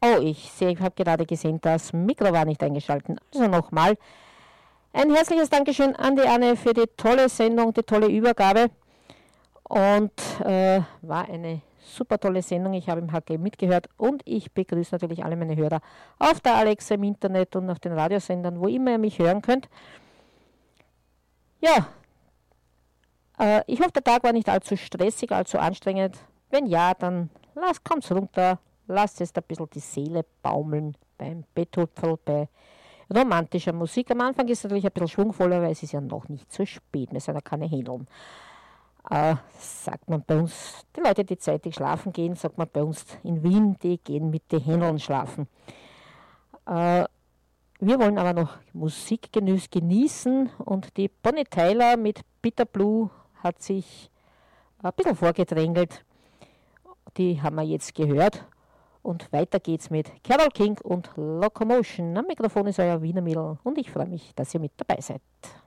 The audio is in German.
Oh, ich sehe, ich habe gerade gesehen, das Mikro war nicht eingeschaltet. Also nochmal ein herzliches Dankeschön an die Anne für die tolle Sendung, die tolle Übergabe. Und war eine super tolle Sendung. Ich habe im HG mitgehört und ich begrüße natürlich alle meine Hörer auf der Alexa im Internet und auf den Radiosendern, wo immer ihr mich hören könnt. Ja, ich hoffe, der Tag war nicht allzu stressig, allzu anstrengend. Wenn ja, dann kommt's runter, lasst es ein bisschen die Seele baumeln beim Betthupferl, bei romantischer Musik. Am Anfang ist es natürlich ein bisschen schwungvoller, weil es ist ja noch nicht so spät, wir sind ja keine Händeln. Sagt man bei uns, die Leute, die zeitig schlafen gehen, sagt man bei uns in Wien, die gehen mit den Händeln schlafen. Wir wollen aber noch Musik genießen und die Bonnie Tyler mit Bitter Blue hat sich ein bisschen vorgedrängelt. Die haben wir jetzt gehört. Und weiter geht's mit Carole King und Locomotion. Am Mikrofon ist euer Wiener Mädel und ich freue mich, dass ihr mit dabei seid.